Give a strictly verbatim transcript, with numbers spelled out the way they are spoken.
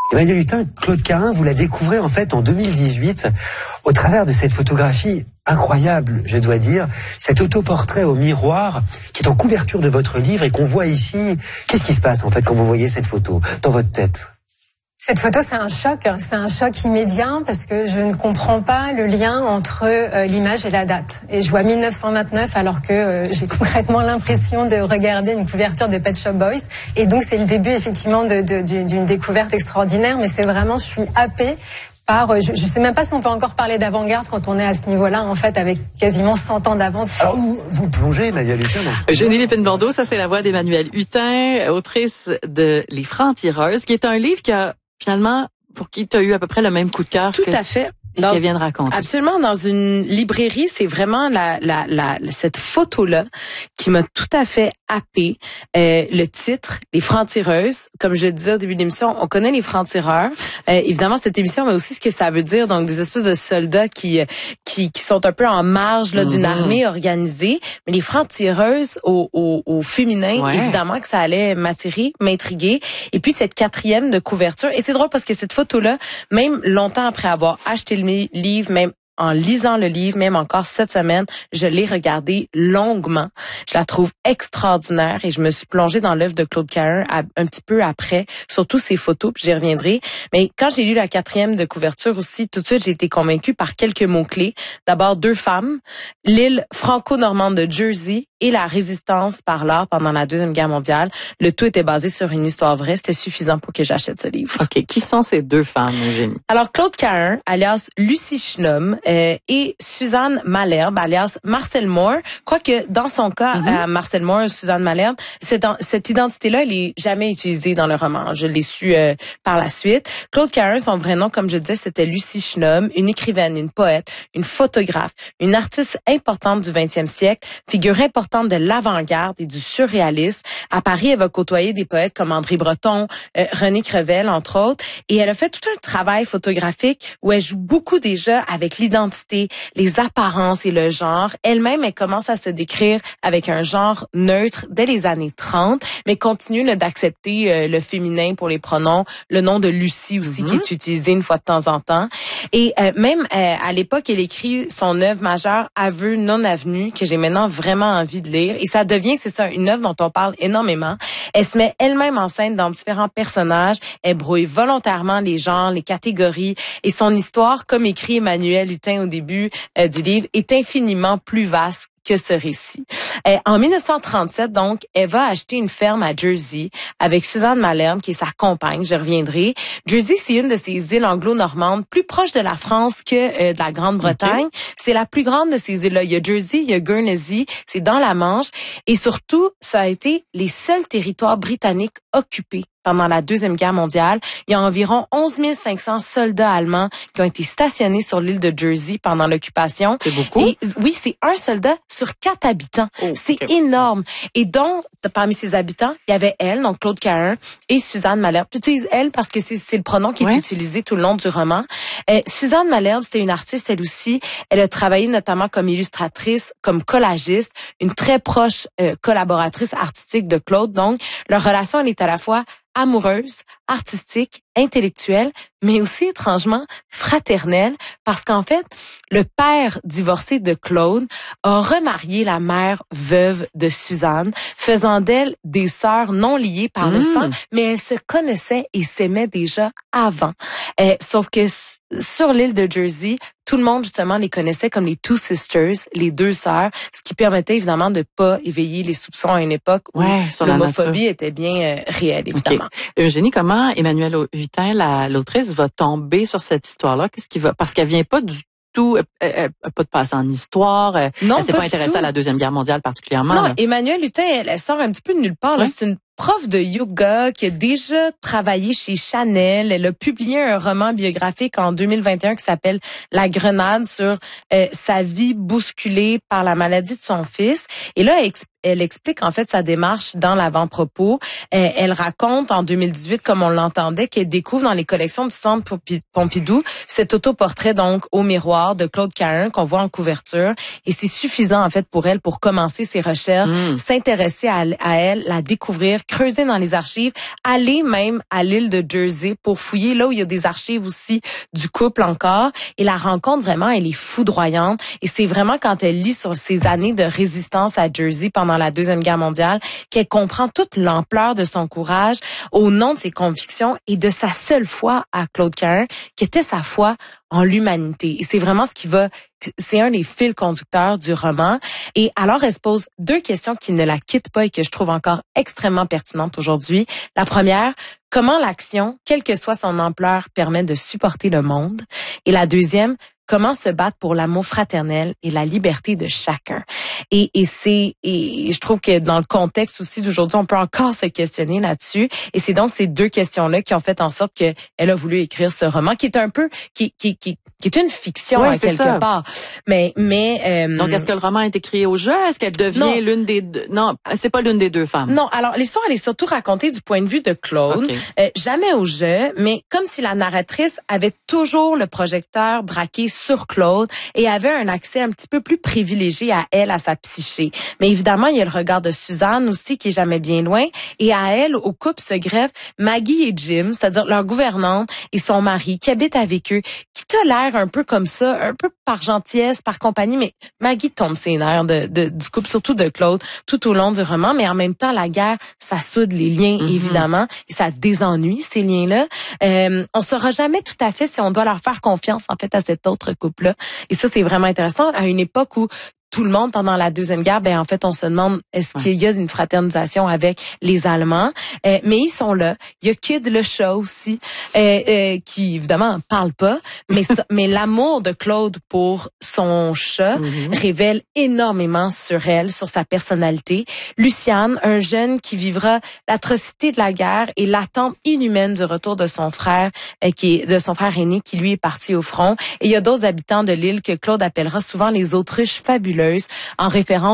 Emmanuelle Hutin, Claude Cahun, vous la découvrez en fait en deux mille dix-huit au travers de cette photographie incroyable, je dois dire, cet autoportrait au miroir qui est en couverture de votre livre et qu'on voit ici. Qu'est-ce qui se passe en fait quand vous voyez cette photo dans votre tête ? Cette photo, c'est un choc, c'est un choc immédiat parce que je ne comprends pas le lien entre euh, l'image et la date. Et je vois mille neuf cent vingt-neuf alors que euh, j'ai concrètement l'impression de regarder une couverture de Pet Shop Boys. Et donc c'est le début effectivement de, de, d'une découverte extraordinaire, mais c'est vraiment, je suis happée par, je, je sais même pas si on peut encore parler d'avant-garde quand on est à ce niveau-là, en fait, avec quasiment cent ans d'avance. Alors, vous, vous plongez, Emmanuelle Hutin, dans ce... Eugénie Lépine-Blondeau, ça c'est la voix d'Emmanuelle Hutin, autrice de Les Francs-Tireuses, qui est un livre qui a, finalement, pour qui tu as eu à peu près le même coup de cœur Tout que à fait. ce qu'elle vient de raconter. Absolument, dans une librairie, c'est vraiment la, la, la, cette photo-là qui m'a tout à fait happée. Euh, le titre, Les Francs-Tireuses, comme je le disais au début de l'émission, on connaît les francs-tireurs. Euh, évidemment, cette émission, mais aussi ce que ça veut dire, donc des espèces de soldats qui qui, qui sont un peu en marge là, d'une mm-hmm. armée organisée. Mais les francs-tireuses au, au, au féminin, ouais. évidemment que ça allait m'attirer, m'intriguer. Et puis cette quatrième de couverture, et c'est drôle parce que cette photo-là, même longtemps après avoir acheté le livre, même en lisant le livre, même encore cette semaine, je l'ai regardé longuement. Je la trouve extraordinaire et je me suis plongée dans l'œuvre de Claude Cahun un petit peu après, surtout ses photos, puis j'y reviendrai. Mais quand j'ai lu la quatrième de couverture aussi, tout de suite, j'ai été convaincue par quelques mots-clés. D'abord, deux femmes, l'île franco-normande de Jersey et la résistance par l'art pendant la Deuxième Guerre mondiale. Le tout était basé sur une histoire vraie. C'était suffisant pour que j'achète ce livre. OK. Qui sont ces deux femmes, Eugénie? Alors, Claude Cahun, alias Lucie Schnomm, euh, et Suzanne Malherbe, alias Marcel Moore. Quoique, dans son cas, mm-hmm. euh, Marcel Moore, Suzanne Malherbe, cette, cette identité-là, elle est jamais utilisée dans le roman. Je l'ai su euh, par la suite. Claude Cahun, son vrai nom, comme je disais, c'était Lucie Schnomm, une écrivaine, une poète, une photographe, une artiste importante du vingtième siècle, figure importante de l'avant-garde et du surréalisme. À Paris, elle va côtoyer des poètes comme André Breton, euh, René Crevel, entre autres. Et elle a fait tout un travail photographique où elle joue beaucoup déjà avec l'identité, les apparences et le genre. Elle-même, elle commence à se décrire avec un genre neutre dès les années trente, mais continue là, d'accepter euh, le féminin pour les pronoms, le nom de Lucie aussi mm-hmm. qui est utilisé une fois de temps en temps. Et euh, même euh, à l'époque, elle écrit son œuvre majeure, Aveux non avenus, que j'ai maintenant vraiment envie de lire. Et ça devient, c'est ça, une œuvre dont on parle énormément. Elle se met elle-même en scène dans différents personnages. Elle brouille volontairement les genres, les catégories. Et son histoire, comme écrit Emmanuelle Hutin au début euh, du livre, est infiniment plus vaste que ce récit. Euh, en dix-neuf cent trente-sept, donc, elle va acheter une ferme à Jersey avec Suzanne Malherbe, qui est sa compagne, je reviendrai. Jersey, c'est une de ces îles anglo-normandes plus proches de la France que euh, de la Grande-Bretagne. Okay. C'est la plus grande de ces îles-là. Il y a Jersey, il y a Guernsey, c'est dans la Manche. Et surtout, ça a été les seuls territoires britanniques occupés pendant la Deuxième Guerre mondiale. Il y a environ onze mille cinq cents soldats allemands qui ont été stationnés sur l'île de Jersey pendant l'occupation. C'est beaucoup? Et, oui, c'est un soldat sur quatre habitants. Oh, c'est okay. énorme. Et donc, parmi ces habitants, il y avait elle, donc Claude Cahun, et Suzanne Malherbe. J'utilise elle parce que c'est, c'est le pronom qui ouais. est utilisé tout le long du roman. Euh, Suzanne Malherbe, c'était une artiste, elle aussi. Elle a travaillé notamment comme illustratrice, comme collagiste, une très proche euh, collaboratrice artistique de Claude. Donc, leur relation, elle est à la fois amoureuse, artistique, intellectuelle, mais aussi étrangement fraternelle, parce qu'en fait, le père divorcé de Claude a remarié la mère veuve de Suzanne, faisant d'elle des sœurs non liées par mmh. le sang, mais elles se connaissaient et s'aimaient déjà avant. Euh, sauf que sur l'île de Jersey, tout le monde, justement, les connaissait comme les Two Sisters, les deux sœurs, ce qui permettait évidemment de pas éveiller les soupçons à une époque où ouais, l'homophobie était bien euh, réelle, évidemment. Okay. Eugénie, comment Emmanuelle Hutin, la, l'autrice, va tomber sur cette histoire-là? Qu'est-ce qui va, parce qu'elle vient pas du tout, elle, elle, elle pas de passé en histoire, elle, non, elle s'est pas, pas intéressée à la Deuxième Guerre mondiale particulièrement. Non, là. Emmanuelle Hutin, elle, elle sort un petit peu de nulle part, ouais. là. C'est une prof de yoga qui a déjà travaillé chez Chanel. Elle a publié un roman biographique en deux mille vingt et un qui s'appelle La Grenade sur euh, sa vie bousculée par la maladie de son fils. Et là, elle, elle explique en fait sa démarche dans l'avant-propos. Elle, elle raconte en deux mille dix-huit, comme on l'entendait, qu'elle découvre dans les collections du Centre Pompidou cet autoportrait donc au miroir de Claude Cahun qu'on voit en couverture. Et c'est suffisant en fait pour elle pour commencer ses recherches, mmh. s'intéresser à, à elle, la découvrir, creuser dans les archives, aller même à l'île de Jersey pour fouiller là où il y a des archives aussi du couple encore. Et la rencontre vraiment, elle est foudroyante. Et c'est vraiment quand elle lit sur ces années de résistance à Jersey pendant la Deuxième Guerre mondiale qu'elle comprend toute l'ampleur de son courage au nom de ses convictions et de sa seule foi à Claude Cahun, qui était sa foi en l'humanité. Et c'est vraiment ce qui va, c'est un des fils conducteurs du roman. Et alors, elle se pose deux questions qui ne la quittent pas et que je trouve encore extrêmement pertinentes aujourd'hui. La première, comment l'action, quelle que soit son ampleur, permet de supporter le monde? Et la deuxième, comment se battre pour l'amour fraternel et la liberté de chacun. Et, et c'est, et je trouve que dans le contexte aussi d'aujourd'hui, on peut encore se questionner là-dessus. Et c'est donc ces deux questions-là qui ont fait en sorte que elle a voulu écrire ce roman, qui est un peu, qui, qui, qui, qui est une fiction oui, à quelque ça. part. Mais, mais. Euh, donc, est-ce que le roman est écrit au jeu? Est-ce qu'elle devient non. l'une des deux? Non, c'est pas l'une des deux femmes. Non. Alors, l'histoire, elle est surtout racontée du point de vue de Claude. Okay. Euh, jamais au jeu, mais comme si la narratrice avait toujours le projecteur braqué sur Claude et avait un accès un petit peu plus privilégié à elle, à sa psyché. Mais évidemment, il y a le regard de Suzanne aussi qui est jamais bien loin. Et à elle, au couple se greffe Maggie et Jim, c'est-à-dire leur gouvernante et son mari qui habitent avec eux, qui tolèrent un peu comme ça, un peu par gentillesse, par compagnie. Mais Maggie tombe ses nerfs de, de, du couple, surtout de Claude, tout au long du roman. Mais en même temps, la guerre, ça soude les liens, mm-hmm. évidemment, et ça désennuie ces liens-là. Euh, on saura jamais tout à fait si on doit leur faire confiance, en fait, à cet autre couple-là. Et ça, c'est vraiment intéressant à une époque où tout le monde, pendant la Deuxième Guerre, ben en fait, on se demande est-ce ouais. qu'il y a une fraternisation avec les Allemands. Euh, mais ils sont là. Il y a Kid le chat aussi, euh, euh, qui, évidemment, parle pas. Mais, ça, mais l'amour de Claude pour son chat mm-hmm. révèle énormément sur elle, sur sa personnalité. Luciane, un jeune qui vivra l'atrocité de la guerre et l'attente inhumaine du retour de son frère, euh, qui est, de son frère aîné, qui lui est parti au front. Et il y a d'autres habitants de l'île que Claude appellera souvent les autruches fabuleuses, en référence